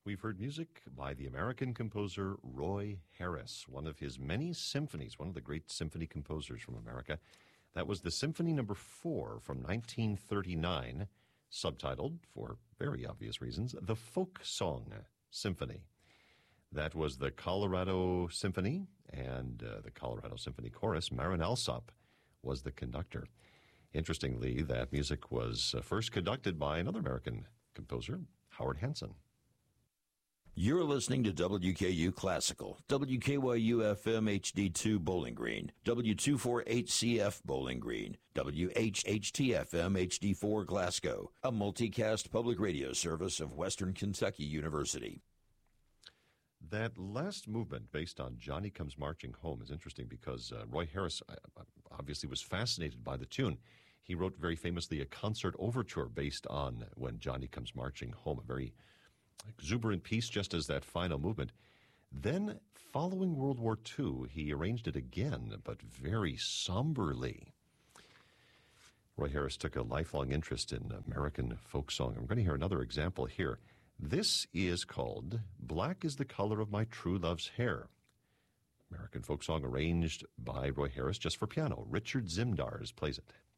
we've heard music by the American composer Roy Harris, one of his many symphonies, one of the great symphony composers from America. That was the Symphony No. 4 from 1939, subtitled, for very obvious reasons, the Folk Song Symphony. That was the Colorado Symphony, and the Colorado Symphony Chorus. Marin Alsop was the conductor. Interestingly, that music was first conducted by another American composer, Howard Hanson. You're listening to WKU Classical, WKYU-FM HD2 Bowling Green, W248CF Bowling Green, WHHT-FM HD4 Glasgow, a multicast public radio service of Western Kentucky University. That last movement, based on Johnny Comes Marching Home, is interesting because Roy Harris obviously was fascinated by the tune. He wrote very famously a concert overture based on When Johnny Comes Marching Home, a very exuberant piece, just as that final movement. Then, following World War II, he arranged it again, but very somberly. Roy Harris took a lifelong interest in American folk song. I'm going to hear another example here. This is called Black is the Color of My True Love's Hair. American folk song arranged by Roy Harris just for piano. Richard Zimdars plays it.